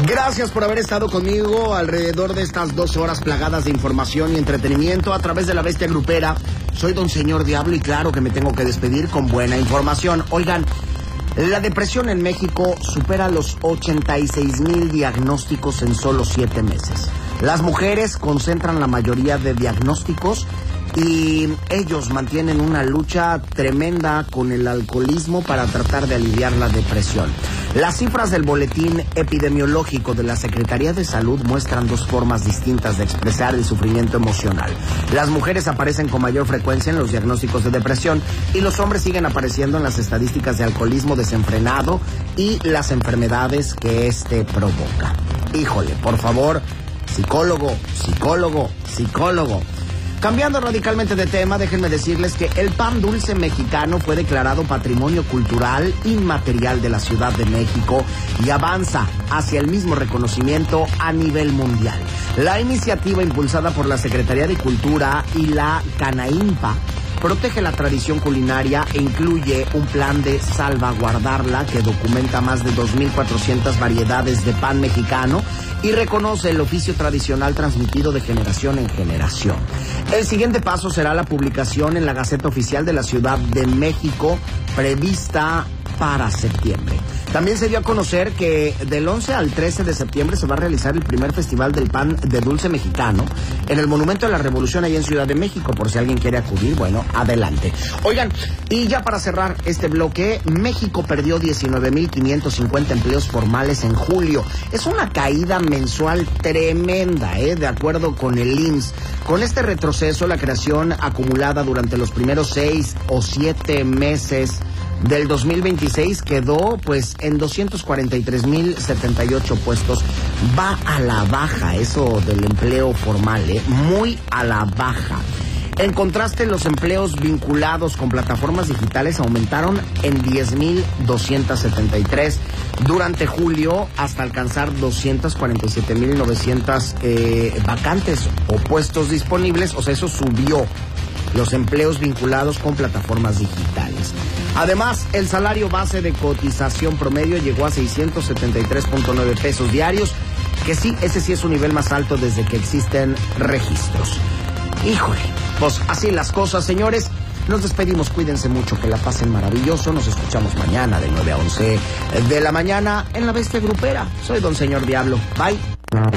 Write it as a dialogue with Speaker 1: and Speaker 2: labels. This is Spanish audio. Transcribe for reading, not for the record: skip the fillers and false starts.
Speaker 1: Gracias por haber estado conmigo alrededor de estas 2 horas plagadas de información y entretenimiento a través de La Bestia Grupera. Soy Don Señor Diablo y claro que me tengo que despedir con buena información. Oigan, la depresión en México supera los 86,000 diagnósticos en solo 7 meses. Las mujeres concentran la mayoría de diagnósticos y ellos mantienen una lucha tremenda con el alcoholismo para tratar de aliviar la depresión. Las cifras del boletín epidemiológico de la Secretaría de Salud muestran 2 formas distintas de expresar el sufrimiento emocional. Las mujeres aparecen con mayor frecuencia en los diagnósticos de depresión y los hombres siguen apareciendo en las estadísticas de alcoholismo desenfrenado y las enfermedades que este provoca. Híjole, por favor, psicólogo. Cambiando radicalmente de tema, déjenme decirles que el pan dulce mexicano fue declarado Patrimonio Cultural Inmaterial de la Ciudad de México y avanza hacia el mismo reconocimiento a nivel mundial. La iniciativa impulsada por la Secretaría de Cultura y la Canaimpa protege la tradición culinaria e incluye un plan de salvaguardarla que documenta más de 2,400 variedades de pan mexicano y reconoce el oficio tradicional transmitido de generación en generación. El siguiente paso será la publicación en la Gaceta Oficial de la Ciudad de México, prevista para septiembre. También se dio a conocer que del 11 al 13 de septiembre se va a realizar el primer Festival del Pan de Dulce Mexicano en el Monumento de la Revolución allá en Ciudad de México. Por si alguien quiere acudir, bueno, adelante. Oigan, y ya para cerrar este bloque, México perdió 19,550 empleos formales en julio. Es una caída mensual tremenda, de acuerdo con el IMSS. Con este retroceso, la creación acumulada durante los primeros 6 o 7 meses del 2026 quedó pues en 243,078 puestos. Va a la baja eso del empleo formal, muy a la baja. En contraste, los empleos vinculados con plataformas digitales aumentaron en 10,273 durante julio hasta alcanzar 247,900 vacantes o puestos disponibles. O sea, eso subió los empleos vinculados con plataformas digitales. Además, el salario base de cotización promedio llegó a 673.9 pesos diarios, que sí, ese sí es un nivel más alto desde que existen registros. Híjole, pues así las cosas, señores. Nos despedimos, cuídense mucho, que la pasen maravilloso. Nos escuchamos mañana de 9 a 11 de la mañana en La Bestia Grupera. Soy Don Señor Diablo. Bye.